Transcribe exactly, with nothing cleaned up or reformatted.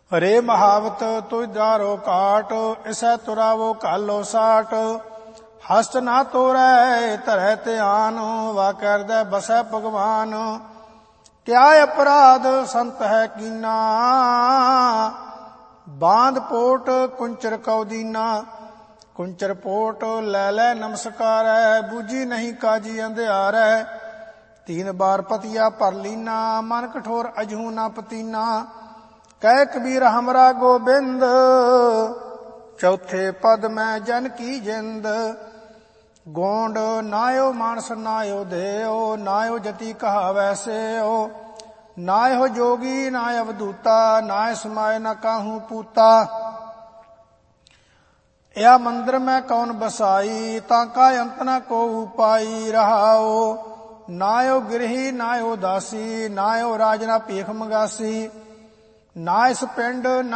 ਰੇ ਮਹਾਵਤ ਤੁਝ ਦਾਰੋ ਕਾਟ, ਇਸੈ ਤੁਰਾਵੋ ਕਾਲੋ ਸਾਟ। ਹਸਤ ਨਾ ਤੋਰੈ ਧਰੈ ਧਿਆਨ, ਵਾ ਕਰਦੈ ਬਸੈ ਭਗਵਾਨ। ਕਿਆ ਅਪਰਾਧ ਸੰਤ ਹੈ ਕੀਨਾ, ਬਾਂਧ ਪੋਟ ਕੁੰਚਰ ਕਉ ਦੀਨਾ। ਕੁੰਚਰ ਪੋਟ ਲੈ ਲੈ ਨਮਸਕਾਰੈ, ਬੂਝੀ ਨਹੀਂ ਕਾਜੀ ਅੰਧਿਆਰੈ। ਤੀਨ ਬਾਰ ਪਤੀਆ ਭਰ ਲੀਨਾ, ਮਨ ਕਠੋਰ ਅਜਹੂ ਨਾ ਪਤੀਨਾ। ਕਹਿ ਕਬੀਰ ਹਮਰਾ ਗੋਬਿੰਦ, ਚੌਥੇ ਪਦ ਮੈਂ ਜਨ ਕੀ ਜਿੰਦ। ਗੋਂਡ ਨਾਇਓ ਮਾਨਸ ਨਾਇਓ ਦੇਓ, ਨਾਇਓ ਜਤੀ ਕਹਾਵੈ ਸੇਓ। ਨਾਇਓ ਜੋਗੀ ਨਾਇ ਅਵਧੂਤਾ, ਨਾਇ ਸਮਾਏ ਨਾ ਕਾਹੂ ਪੂਤਾ। या मंदिर में कौन बसाई, ताका अंत न को उपाई। रहाओ नायो गिरही नायो दासी, नायो राज ना भीख मंगासी। ना इस पिंड ना